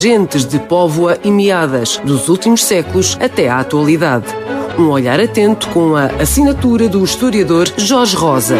Gentes de Póvoa e Meadas, dos últimos séculos até à atualidade. Um olhar atento com a assinatura do historiador Jorge Rosa.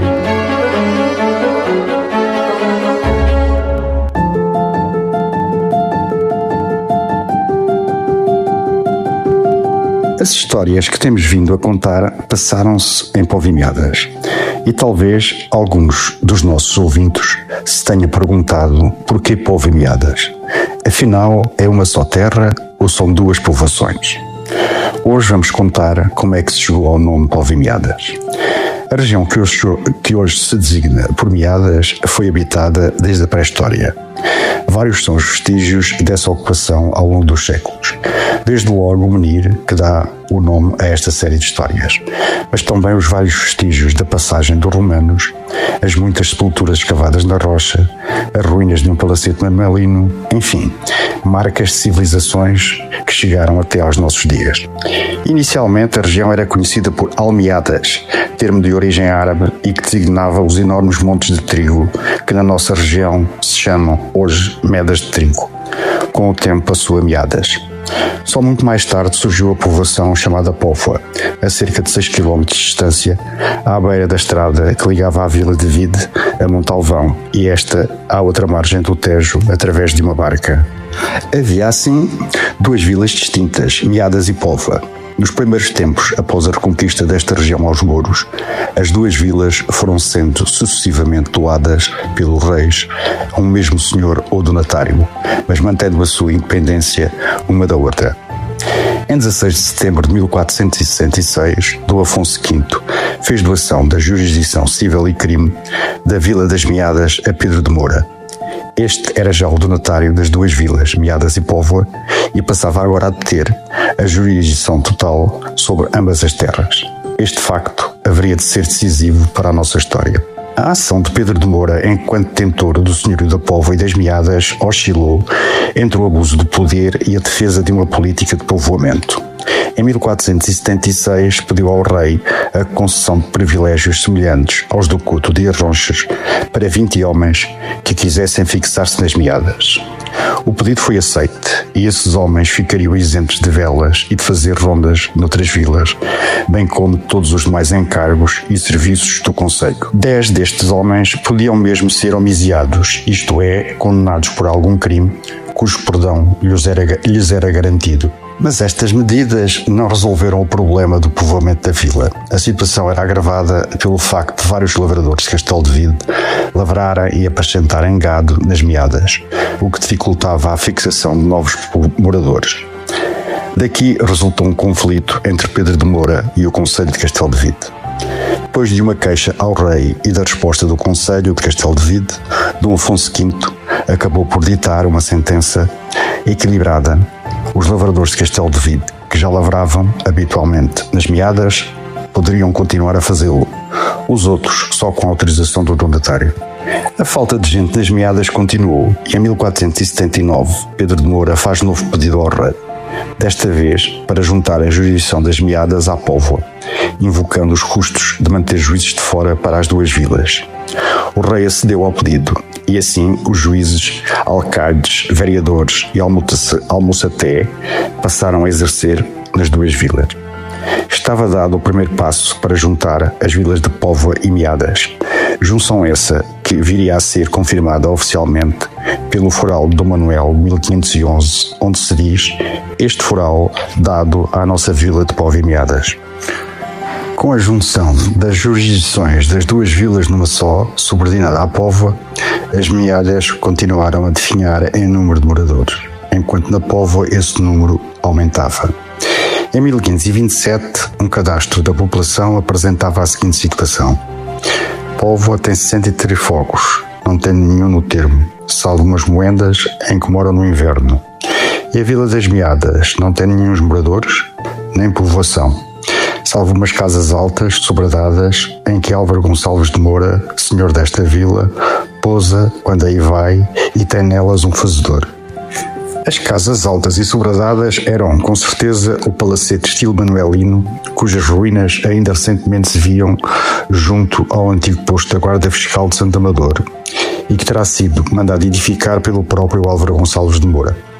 As histórias que temos vindo a contar passaram-se em Póvoa e Meadas. E talvez alguns dos nossos ouvintes se tenham perguntado porquê Póvoa e Meadas. Afinal, é uma só terra ou são duas povoações? Hoje vamos contar como é que se chegou ao nome Póvoa e Meadas. A região que hoje se designa por Meadas foi habitada desde a pré-história. Vários são os vestígios dessa ocupação ao longo dos séculos. Desde logo o menir que dá o nome a esta série de histórias, mas também os vários vestígios da passagem dos romanos, as muitas sepulturas escavadas na rocha, as ruínas de um palacete manuelino, enfim, marcas de civilizações que chegaram até aos nossos dias. Inicialmente a região era conhecida por Almeadas, termo de origem árabe e que designava os enormes montes de trigo que na nossa região se chamam hoje Medas de Trigo. Com o tempo passou a Meadas. Só muito mais tarde surgiu a povoação chamada Póvoa, a cerca de 6 km de distância, à beira da estrada que ligava a vila de Vide a Montalvão e esta à outra margem do Tejo através de uma barca. Havia assim duas vilas distintas, Meadas e Póvoa. Nos primeiros tempos, após a reconquista desta região aos mouros, as duas vilas foram sendo sucessivamente doadas pelos reis a um mesmo senhor ou donatário, mas mantendo a sua independência uma da outra. Em 16 de setembro de 1466, Dom Afonso V fez doação da jurisdição civil e crime da Vila das Meadas a Pedro de Moura. Este era já o donatário das duas vilas, Meadas e Póvoa, e passava agora a deter a jurisdição total sobre ambas as terras. Este facto haveria de ser decisivo para a nossa história. A ação de Pedro de Moura, enquanto detentor do senhorio da Póvoa e das Meadas, oscilou entre o abuso de poder e a defesa de uma política de povoamento. Em 1476 pediu ao rei a concessão de privilégios semelhantes aos do Couto de Arronches para 20 homens que quisessem fixar-se nas Meadas. O pedido foi aceite e esses homens ficariam isentos de velas e de fazer rondas noutras vilas, bem como de todos os demais encargos e serviços do concelho. 10 destes homens podiam mesmo ser homiciados, isto é, condenados por algum crime cujo perdão lhes era garantido. Mas estas medidas não resolveram o problema do povoamento da vila. A situação era agravada pelo facto de vários lavradores de Castelo de Vide lavrarem e apacentarem gado nas Meadas, o que dificultava a fixação de novos moradores. Daqui resultou um conflito entre Pedro de Moura e o concelho de Castelo de Vide. Depois de uma queixa ao rei e da resposta do concelho de Castelo de Vide, Dom Afonso V acabou por ditar uma sentença equilibrada. Os lavradores de Castelo de Vide, que já lavravam habitualmente nas Meadas, poderiam continuar a fazê-lo. Os outros, só com a autorização do donatário. A falta de gente nas Meadas continuou e em 1479 Pedro de Moura faz novo pedido ao rei. Desta vez para juntar a jurisdição das Meadas à Póvoa, invocando os custos de manter juízes de fora para as duas vilas. O rei acedeu ao pedido e assim os juízes, alcaides, vereadores e almoçaté passaram a exercer nas duas vilas. Estava dado o primeiro passo para juntar as vilas de Póvoa e Meadas, junção essa que viria a ser confirmada oficialmente pelo foral de Dom Manuel 1511, onde se diz: este foral dado à nossa vila de Póvoa e Meadas. Com a junção das jurisdições das duas vilas numa só, subordinada à Póvoa, as Meadas continuaram a definhar em número de moradores, enquanto na Póvoa esse número aumentava. Em 1527, um cadastro da população apresentava a seguinte situação: Póvoa tem 63 fogos, não tem nenhum no termo, salvo umas moendas em que moram no inverno. E a Vila das Meadas não tem nenhum moradores, nem povoação, salvo umas casas altas, sobradadas, em que Álvaro Gonçalves de Moura, senhor desta vila, pousa quando aí vai e tem nelas um fazedor. As casas altas e sobradadas eram, com certeza, o palacete estilo manuelino, cujas ruínas ainda recentemente se viam junto ao antigo posto da Guarda Fiscal de Santo Amador e que terá sido mandado edificar pelo próprio Álvaro Gonçalves de Moura.